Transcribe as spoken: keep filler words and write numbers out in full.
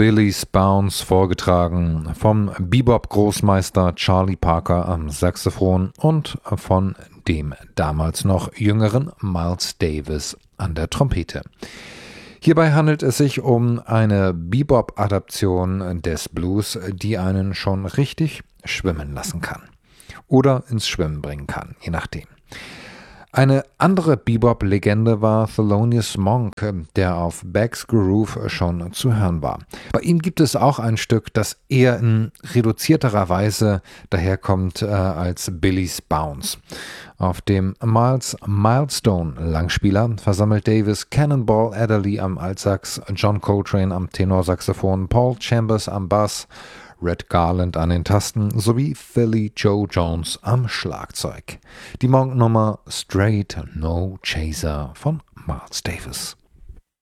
Billy's Bounce, vorgetragen vom Bebop-Großmeister Charlie Parker am Saxophon und von dem damals noch jüngeren Miles Davis an der Trompete. Hierbei handelt es sich um eine Bebop-Adaption des Blues, die einen schon richtig schwimmen lassen kann. Oder ins Schwimmen bringen kann, je nachdem. Eine andere Bebop-Legende war Thelonious Monk, der auf Beck's Groove schon zu hören war. Bei ihm gibt es auch ein Stück, das eher in reduzierterer Weise daherkommt äh, als Billy's Bounce. Auf dem Miles Milestone Langspieler versammelt Davis Cannonball Adderley am Altsax, John Coltrane am Tenorsaxophon, Paul Chambers am Bass, Red Garland an den Tasten sowie Philly Joe Jones am Schlagzeug. Die Monk-Nummer Straight No Chaser von Miles Davis.